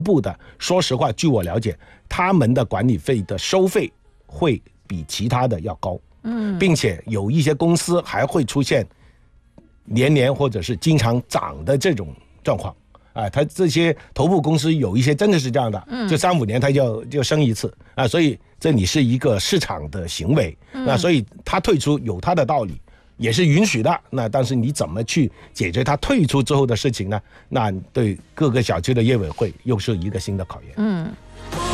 部的，说实话，据我了解，他们的管理费的收费会比其他的要高，并且有一些公司还会出现年年或者是经常涨的这种状况。他这些头部公司有一些真的是这样的，就3-5年他就升一次啊，所以这里是一个市场的行为，那所以他退出有他的道理，也是允许的。那但是你怎么去解决他退出之后的事情呢？那对各个小区的业委会又是一个新的考验。